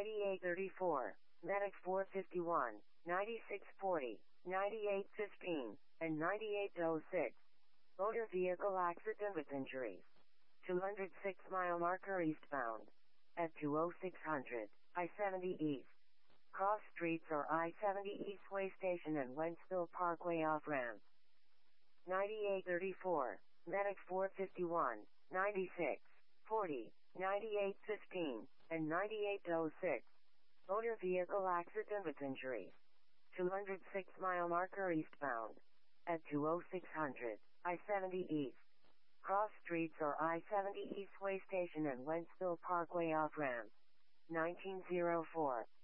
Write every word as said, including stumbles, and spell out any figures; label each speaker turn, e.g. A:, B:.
A: ninety-eight thirty-four, Medic four fifty-one, ninety-six forty, ninety-eight fifteen, and ninety-eight oh six. Motor vehicle accident with injuries. two hundred six mile marker eastbound. At two oh six hundred, I seventy East. Cross streets or I seventy East Way Station and Wentzville Parkway off-ramp. ninety-eight thirty-four, Medic four fifty-one, ninety-six forty, ninety-eight fifteen, and ninety-eight oh six. Motor vehicle accident with injuries. two hundred six mile marker eastbound. At two oh six hundred, I seventy East. Cross streets or I seventy East Way Station and Wentzville Parkway off-ramp. nineteen oh four.